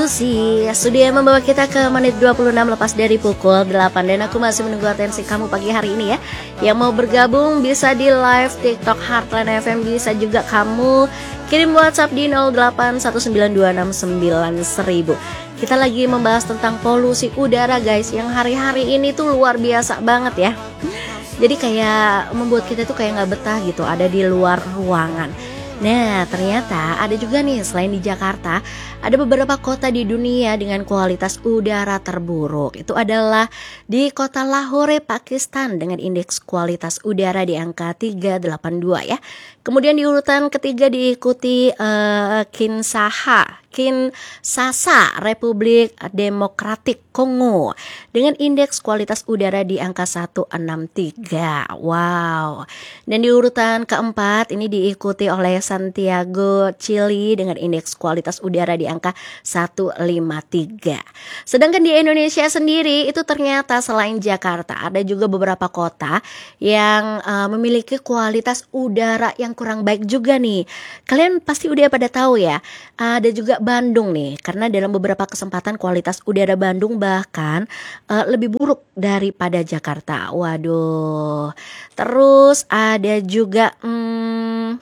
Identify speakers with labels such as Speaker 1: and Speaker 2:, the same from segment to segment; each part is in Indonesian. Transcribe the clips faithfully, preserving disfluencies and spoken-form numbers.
Speaker 1: Polusi sudah membawa kita ke menit dua puluh enam lepas dari pukul delapan. Dan aku masih menunggu atensi kamu pagi hari ini ya. Yang mau bergabung bisa di live TikTok Heartline F M. Bisa juga kamu kirim WhatsApp di nol delapan satu sembilan dua enam sembilan seribu. Kita lagi membahas tentang polusi udara guys, yang hari-hari ini tuh luar biasa banget ya. Jadi kayak membuat kita tuh kayak gak betah gitu ada di luar ruangan. Nah ternyata ada juga nih, selain di Jakarta, ada beberapa kota di dunia dengan kualitas udara terburuk. Itu adalah di kota Lahore, Pakistan, dengan indeks kualitas udara di angka tiga ratus delapan puluh dua ya. Kemudian di urutan ketiga diikuti uh, Kinshasa, Kinshasa, Republik Demokratik Kongo, dengan indeks kualitas udara di angka seratus enam puluh tiga. Wow. Dan di urutan keempat ini diikuti oleh Santiago, Chili, dengan indeks kualitas udara di angka seratus lima puluh tiga. Sedangkan di Indonesia sendiri itu ternyata selain Jakarta ada juga beberapa kota yang uh, memiliki kualitas udara yang kurang baik juga nih. Kalian pasti udah pada tahu ya. Ada juga Bandung nih, karena dalam beberapa kesempatan kualitas udara Bandung bahkan uh, lebih buruk daripada Jakarta. Waduh. Terus ada juga hmm,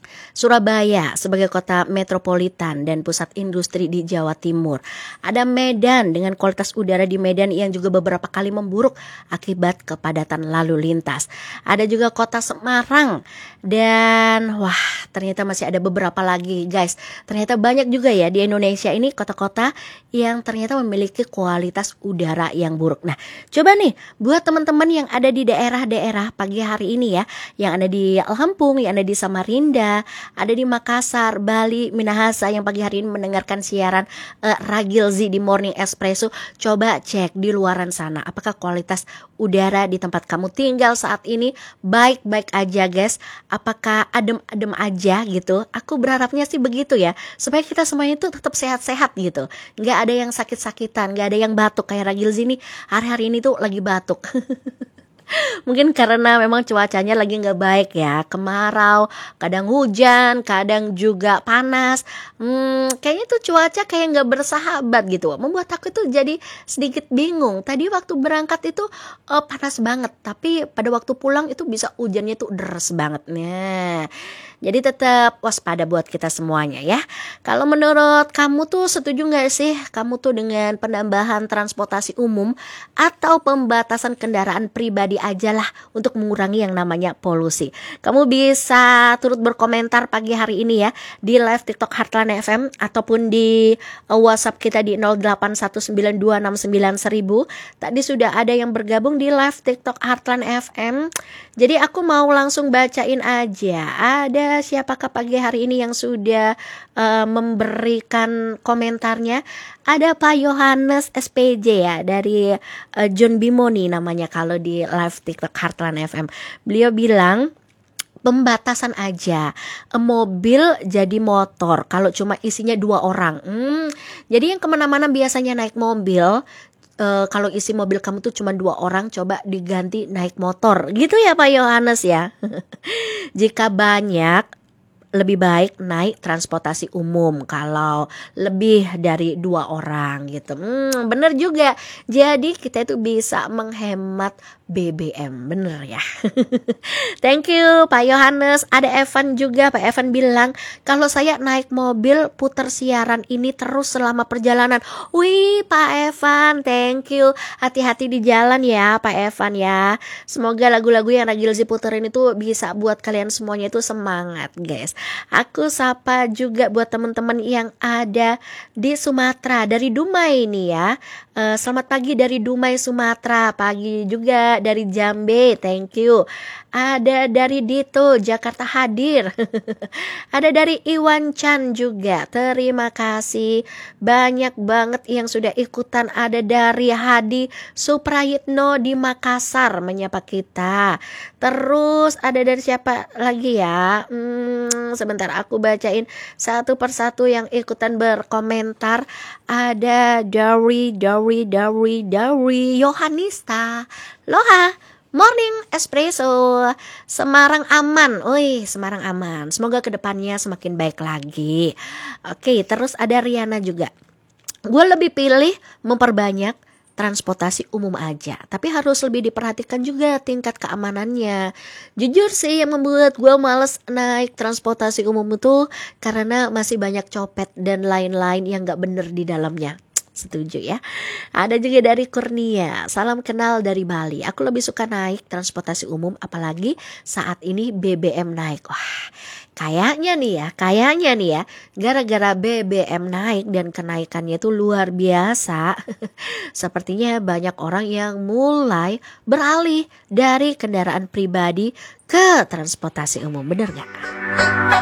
Speaker 1: Surabaya sebagai kota metropolitan dan pusat industri di Jawa Timur. Ada Medan dengan kualitas udara di Medan yang juga beberapa kali memburuk akibat kepadatan lalu lintas. Ada juga kota Semarang dan wah ternyata masih ada beberapa lagi guys. Ternyata banyak juga ya di Indonesia ini kota-kota yang ternyata memiliki kualitas udara yang buruk. Nah coba nih buat teman-teman yang ada di daerah-daerah pagi hari ini ya, yang ada di Lampung, yang ada di Samarinda, ada di Makassar, Bali, Minahasa yang pagi hari ini mendengarkan siaran uh, Ragilzi di Morning Espresso. Coba cek di luaran sana apakah kualitas udara di tempat kamu tinggal saat ini baik-baik aja guys. Apakah adem-adem aja gitu. Aku berharapnya sih begitu ya, supaya kita semuanya itu tetap sehat-sehat gitu. Gak ada yang sakit-sakitan, gak ada yang batuk. Kayak Ragilzi nih hari-hari ini tuh lagi batuk. Mungkin karena memang cuacanya lagi gak baik ya. Kemarau, kadang hujan, kadang juga panas. hmm, Kayaknya tuh cuaca kayak gak bersahabat gitu. Membuat aku tuh jadi sedikit bingung. Tadi waktu berangkat itu uh, panas banget, tapi pada waktu pulang itu bisa hujannya tuh deres banget. Nah jadi tetap waspada buat kita semuanya ya. Kalau menurut kamu tuh setuju gak sih kamu tuh dengan penambahan transportasi umum atau pembatasan kendaraan pribadi aja lah untuk mengurangi yang namanya polusi? Kamu bisa turut berkomentar pagi hari ini ya di live TikTok Heartline F M ataupun di uh, WhatsApp kita di nol delapan satu sembilan dua enam sembilan seribu. Tadi sudah ada yang bergabung di live TikTok Heartline F M. Jadi aku mau langsung bacain aja. Ada siapakah pagi hari ini yang sudah uh, memberikan komentarnya? Ada Pak Yohanes S P J ya, dari uh, John Bimoni namanya kalau di live TikTok Heartline F M. Beliau bilang pembatasan aja, mobil jadi motor kalau cuma isinya dua orang. hmm, Jadi yang kemana-mana biasanya naik mobil, Uh, kalau isi mobil kamu tuh cuma dua orang, coba diganti naik motor gitu ya Pak Yohanes ya. Jika banyak, lebih baik naik transportasi umum kalau lebih dari dua orang gitu. Hmm, bener juga. Jadi kita itu bisa menghemat B B M, bener ya. Thank you Pak Yohanes. Ada Evan juga, Pak Evan bilang kalau saya naik mobil putar siaran ini terus selama perjalanan. Wih Pak Evan, thank you. Hati-hati di jalan ya Pak Evan ya. Semoga lagu-lagu yang Ragilzi puterin itu bisa buat kalian semuanya itu semangat guys. Aku sapa juga buat teman-teman yang ada di Sumatera, dari Dumai nih ya. Uh, selamat pagi dari Dumai, Sumatera. Pagi juga dari Jambe, thank you. Ada dari Dito, Jakarta hadir. Ada dari Iwan Chan juga, terima kasih. Banyak banget yang sudah ikutan. Ada dari Hadi Suprayitno di Makassar menyapa kita. Terus ada dari siapa lagi ya? Hmm, sebentar aku bacain satu persatu yang ikutan berkomentar. Ada dari dari dari dari Yohanista. Loha, Morning Espresso, Semarang aman. Wih, Semarang aman. Semoga kedepannya semakin baik lagi. Oke, terus ada Riana juga. gue lebih pilih memperbanyak transportasi umum aja, tapi harus lebih diperhatikan juga tingkat keamanannya. Jujur sih yang membuat gue males naik transportasi umum itu karena masih banyak copet dan lain-lain yang gak bener di dalamnya. Setuju ya. Ada juga dari Kurnia, salam kenal dari Bali. Aku lebih suka naik transportasi umum apalagi saat ini B B M naik. Wah, kayaknya nih ya, kayaknya nih ya, gara-gara B B M naik dan kenaikannya itu luar biasa. Sepertinya banyak orang yang mulai beralih dari kendaraan pribadi ke transportasi umum. Bener gak?